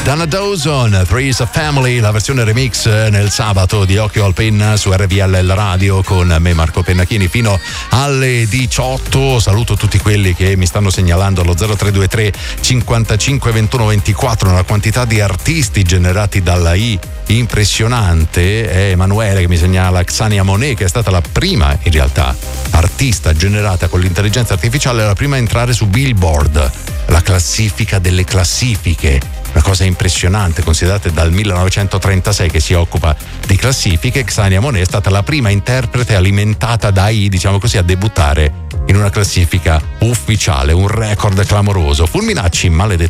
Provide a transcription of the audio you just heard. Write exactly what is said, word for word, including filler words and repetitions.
Dana Dawson, Three's a Family, la versione remix nel sabato di Occhio al Penna su R V L Radio con me Marco Pennachini fino alle diciotto. Saluto tutti quelli che mi stanno segnalando allo zero tre due tre cinquantacinque ventuno ventiquattro una quantità di artisti generati dalla I impressionante. È Emanuele che mi segnala Xania Monet, che è stata la prima in realtà artista generata con l'intelligenza artificiale, la prima a entrare su Billboard, la classifica delle classifiche. Una cosa impressionante, considerate dal millenovecentotrentasei che si occupa di classifiche. Xania Monet è stata la prima interprete alimentata da A I, diciamo così, a debuttare in una classifica ufficiale, un record clamoroso. Fulminacci, maledetto